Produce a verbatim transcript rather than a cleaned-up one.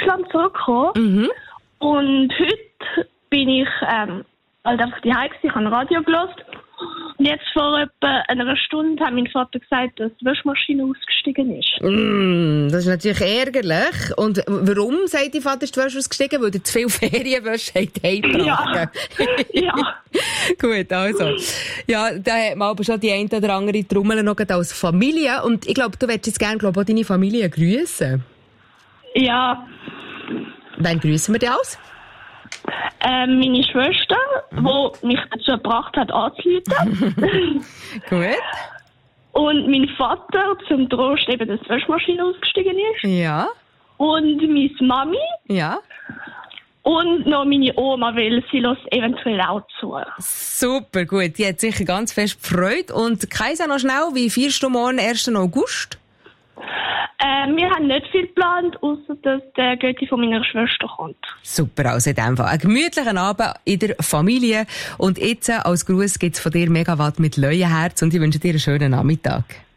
Deutschland zurückgekommen. Mhm. Und heute bin ich ähm, halt einfach daheim gewesen, ich habe Radio gehört. Und jetzt vor etwa einer Stunde hat mein Vater gesagt, dass die Waschmaschine ausgestiegen ist. Mm, das ist natürlich ärgerlich. Und warum, sagt dein Vater, ist die Wäsche ausgestiegen? Weil er zu viel Ferienwäsche hat heimgebracht. Ja. Ja. Gut, also. Ja, da hat man aber schon die eine oder andere Trommel noch als Familie. Und ich glaube, du würdest jetzt gerne, glaub, auch deine Familie grüßen. Ja. Wann grüßen wir dich aus? Ähm, meine Schwester, die mich dazu gebracht hat, anzurufen. Gut. Und mein Vater, zum Trost eben, dass die Waschmaschine ausgestiegen ist. Ja. Und meine Mami. Ja. Und noch meine Oma, weil sie lässt eventuell auch zu. Super, gut. Die hat sicher ganz fest gefreut. Und Kaiser, noch schnell, wie feierst du morgen, ersten August? Ähm, wir haben nicht viel geplant, außer dass der Götti von meiner Schwester kommt. Super, also in dem Fall. Einen gemütlichen Abend in der Familie. Und jetzt als Gruß gibt's von dir Megawatt mit Leuenherz und ich wünsche dir einen schönen Nachmittag.